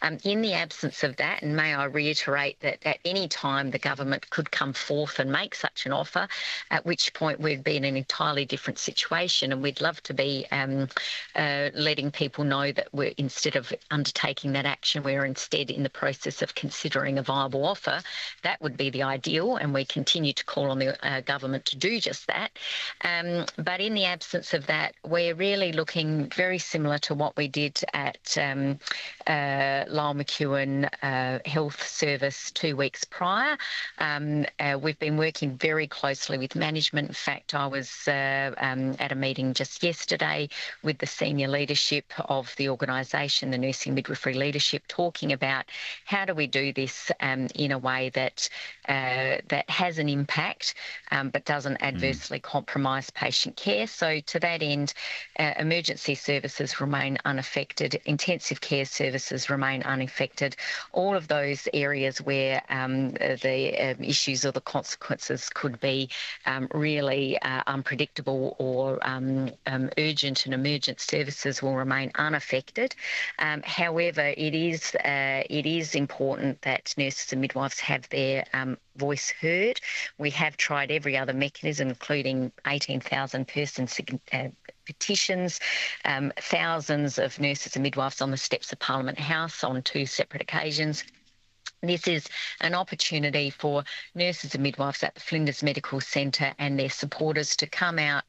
In the absence of that, and may I reiterate that at any time the government could come forth and make such an offer, at which point we'd be in an entirely different situation, and we'd love to be letting people know that we're, instead of undertaking that action, we're instead in the process of considering a viable offer. That would be the ideal, and we continue to call on the government to do just that. But in the absence of that, we're really looking very similar to what we did at Lyell McEwin Health Service 2 weeks prior. We've been working very closely with management. In fact, I was at a meeting just yesterday with the senior leadership of the organisation, the nursing midwifery leadership, talking about how do we do this in a way that that has an impact but doesn't adversely compromise patient care. So to that end, emergency services remain unaffected, intensive care services remain unaffected. All of those areas where the issues or the consequences could be really unpredictable or urgent and emergent services will remain unaffected. However, it is important that nurses and midwives have their voice heard. We have tried every other mechanism, including 18,000 person petitions, thousands of nurses and midwives on the steps of Parliament House on 2 separate occasions. This is an opportunity for nurses and midwives at the Flinders Medical Centre and their supporters to come out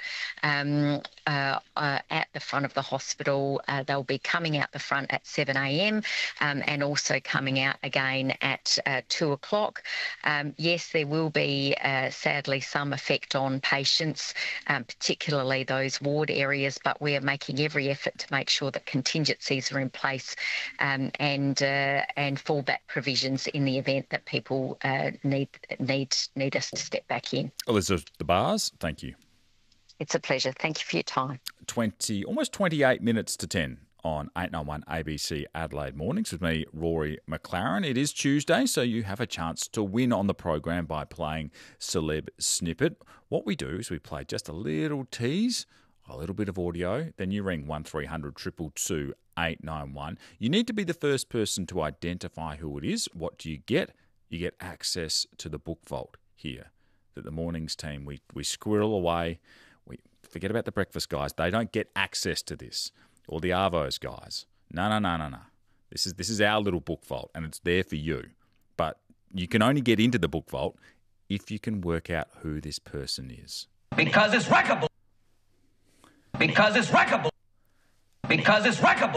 at the front of the hospital. They'll be coming out the front at 7 a.m. And also coming out again at 2 o'clock. Yes, there will be sadly some effect on patients, particularly those ward areas, but we are making every effort to make sure that contingencies are in place and fallback provisions in the event that people need us to step back in. Elizabeth DeBars, thank you. It's a pleasure. Thank you for your time. Almost 28 minutes to 10 on 891 ABC Adelaide Mornings with me, Rory McLaren. It is Tuesday, so you have a chance to win on the program by playing Celeb Snippet. What we do is we play just a little tease, a little bit of audio, then you ring 1300 222 891. You need to be the first person to identify who it is. What do you get? You get access to the book vault here that the Mornings team, we squirrel away. We forget about the breakfast guys. They don't get access to this. Or the Arvos guys. No. This is our little book vault, and it's there for you. But you can only get into the book vault if you can work out who this person is. Because it's wreckable. Because it's wreckable. Because it's wreckable.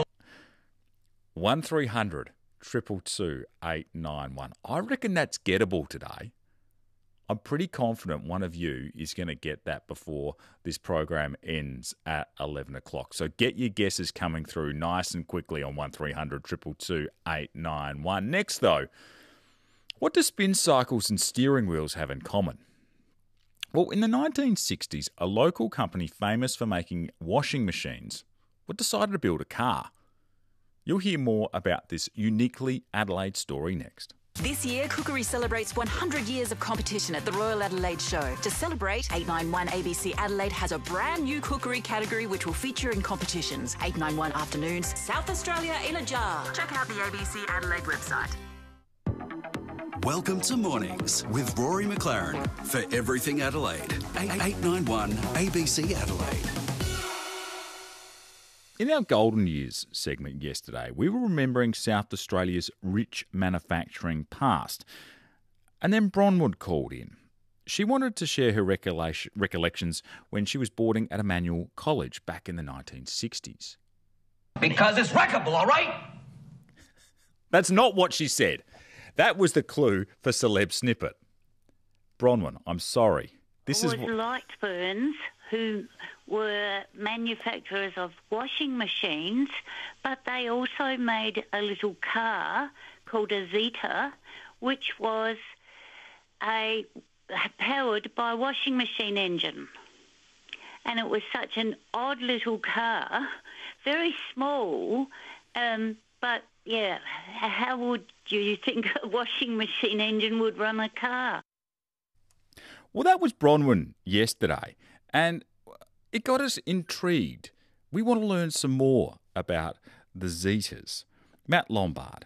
1300 222 891. I reckon that's gettable today. I'm pretty confident one of you is going to get that before this program ends at 11 o'clock. So get your guesses coming through nice and quickly on 1300 222 891. Next, though, what do spin cycles and steering wheels have in common? Well, in the 1960s, a local company famous for making washing machines decided to build a car. You'll hear more about this uniquely Adelaide story next. This year, Cookery celebrates 100 years of competition at the Royal Adelaide Show. To celebrate, 891 ABC Adelaide has a brand new cookery category which will feature in competitions. 891 Afternoons, South Australia in a jar. Check out the ABC Adelaide website. Welcome to Mornings with Rory McLaren for Everything Adelaide. 891 ABC Adelaide. In our Golden Years segment yesterday, we were remembering South Australia's rich manufacturing past. And then Bronwood called in. She wanted to share her recollections when she was boarding at Emmanuel College back in the 1960s. Because it's wreckable, all right? That's not what she said. That was the clue for Celeb Snippet. Bronwyn, I'm sorry. This is Lightburns, who were manufacturers of washing machines, but they also made a little car called a Zeta, which was powered by a washing machine engine. And it was such an odd little car, very small, but yeah, how would you think a washing machine engine would run a car? Well, that was Bronwyn yesterday, and it got us intrigued. We want to learn some more about the Zetas. Matt Lombard